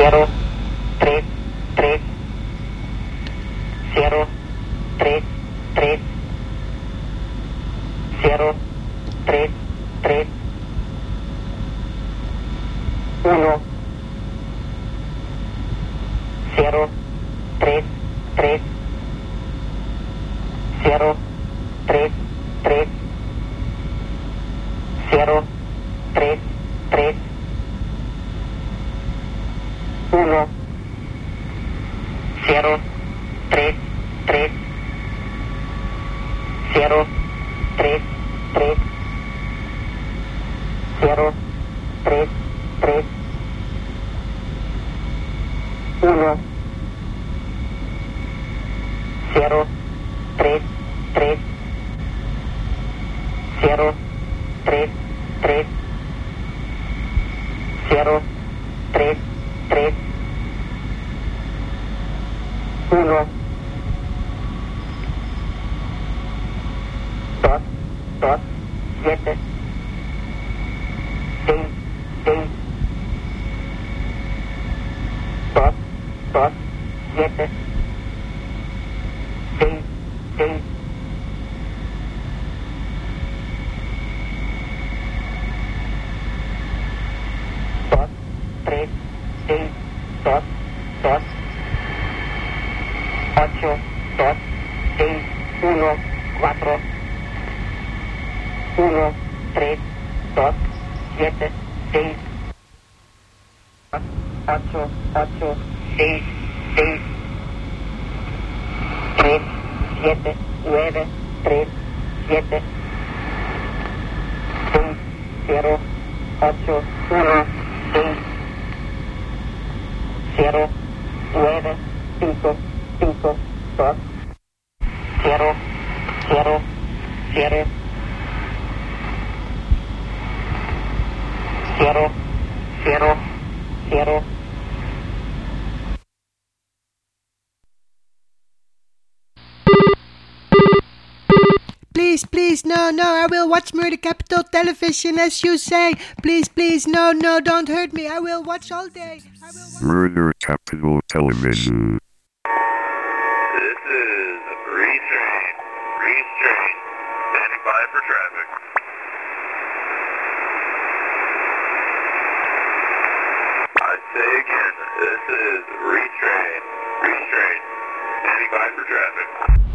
0, 3, 3, 0, 3, 3, 0, 3, 3, 1, 0, 3, 3, 0, 3, 3, 0, 3, 3, 1, 0, 3, 3, 0, 3, 3, 0, 3, 3, 1, 0, 3, 3, 0, 3, 3, 0, 3, 3, 1, 2, 2, 7, 6, 6, 2, 2, 7, 6, 6, 2, 3, 6, 2, 2, 8, 2, 6, 1, 4, 1, 3, 2, 7, 6, 8, 8, 6, 6, 3, 7, 9, 3, 7, 6, 0, 8, 1, 6, 0, 9, 5, 5, 2, 0, 0, 0, 0, 0, 0. Please, please, no, no, I will watch Murder Capital Television as you say. Please, please, no, no, don't hurt me. I will watch all day. Murder Capital Television. This is Breeze Train. Breeze Train. Standing by for traffic. I say again, this is Breeze Train. Breeze Train. Standing by for traffic.